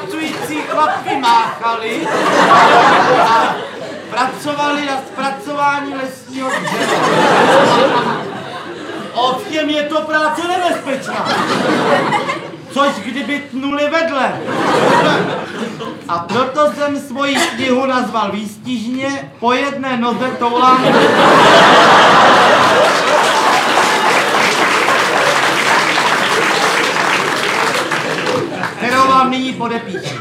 pracující chlapky máchali a pracovali na zpracování lesního dřeva. Ovšem je to práce nebezpečná. Což kdyby tnuli vedle. A proto jsem svoji knihu nazval výstižně Po jedné noze toulám. Kterou vám nyní podepíšu.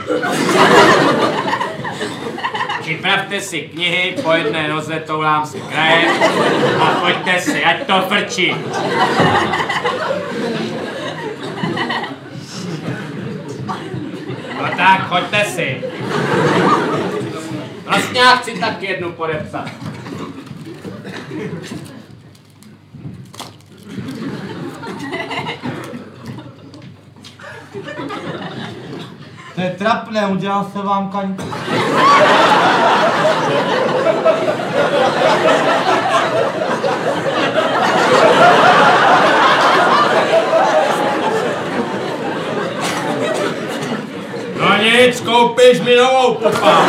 Připravte si knihy, po jedné noze toulám si krajem a pojďte si, ať to frčí. No tak, choďte si. Vlastně já chci tak jednu podepsat. To je trapné, udělal se vám kaňka. No nic, koupíš mi novou, pupa.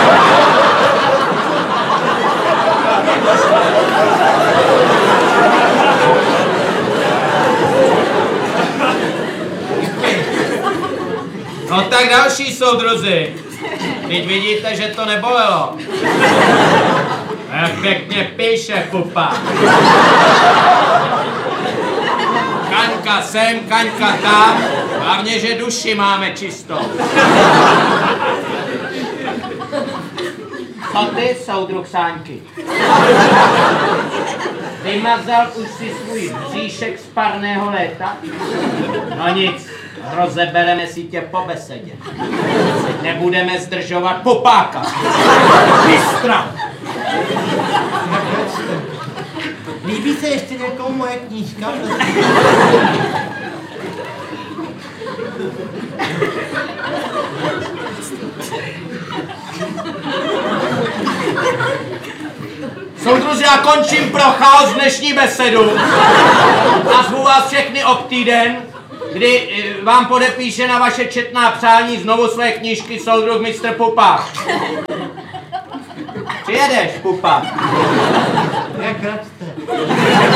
No tak další soudruzi. Teď vidíte, že to nebolelo. Jak pěkně píše, pupa. Kaňka sem, kaňka tam, hlavně, že duši máme čistou. Co ty, soudruh Sáňky? Vymazal už si svůj bříšek z parného léta? No nic, rozebereme si tě po besedě. Nebudeme zdržovat popáka. Mistra! Líbí se ještě někomu moje knížka? Soudruzi, já končím pro chaos dnešní besedu a zvu vás všechny ob týden, kdy vám podepíše na vaše četná přání znovu své knížky soudruh mistr Pupa. Přijedeš, pupa? Jak račte.